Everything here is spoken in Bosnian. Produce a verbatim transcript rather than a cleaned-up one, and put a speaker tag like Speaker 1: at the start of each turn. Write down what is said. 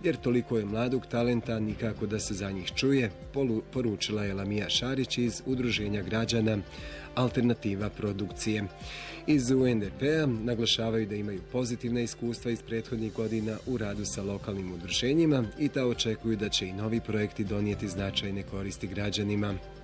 Speaker 1: jer toliko je mladog talenta, nikako da se za njih čuje, poručila je Lamija Šarić iz Udruženja građana Alternativa produkcije. Iz U N D P-a naglašavaju da imaju pozitivna iskustva iz prethodnih godina u radu sa lokalnim udruženjima i da očekuju da će i novi projekti donijeti značajne koristi građanima.